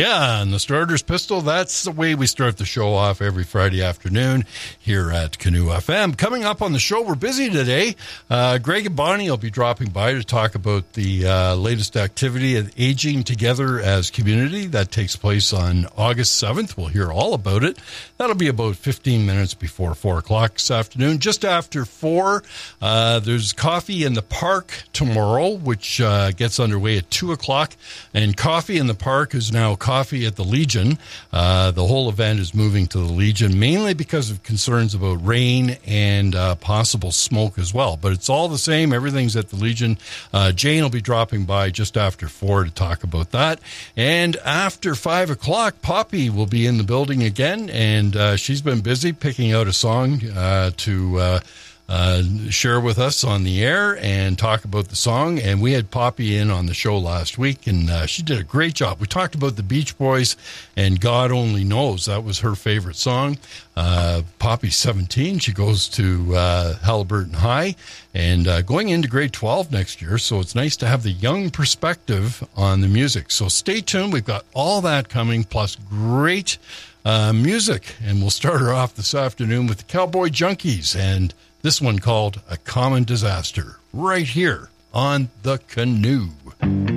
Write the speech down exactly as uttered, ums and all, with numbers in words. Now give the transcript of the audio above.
Yeah, and the starter's pistol, that's the way we start the show off every Friday afternoon here at Canoe F M. Coming up on the show, we're busy today. Uh, Greg and Bonnie will be dropping by to talk about the uh, latest activity at Aging Together as Community. That takes place on August seventh. We'll hear all about it. That'll be about fifteen minutes before four o'clock this afternoon. Just after four, uh, there's Coffee in the Park tomorrow, which uh, gets underway at two o'clock. And Coffee in the Park is now Coffee at the Legion. Uh, the whole event is moving to the Legion, mainly because of concerns about rain and uh, possible smoke as well. But it's all the same. Everything's at the Legion. Uh, Jane will be dropping by just after four to talk about that. And after five o'clock, Poppy will be in the building again, and uh, she's been busy picking out a song uh, to uh, uh, share with us on the air and talk about the song. And we had Poppy in on the show last week, and uh, she did a great job. We talked about the Beach Boys and God Only Knows. That was her favorite song. Uh, Poppy's seventeen. She goes to uh, Halliburton High and uh, going into grade twelve next year. So it's nice to have the young perspective on the music. So stay tuned. We've got all that coming, plus great uh, music. And we'll start her off this afternoon with the Cowboy Junkies and this one called A Common Disaster, right here on The Canoe.